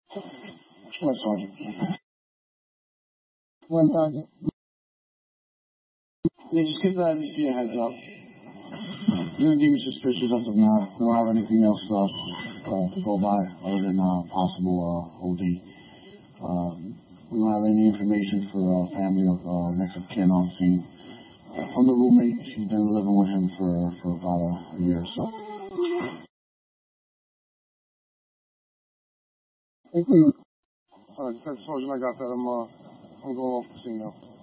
What, Sergeant? One Sergeant. They just give that a heads up. Anything suspicious as of now. We don't have anything else to go by other than possible OD. We don't have any information for family of next of kin on scene. From the roommate, she's been living with him for about a year or so. Thank you. All right, Sergeant, I got that. I'm going off the scene now.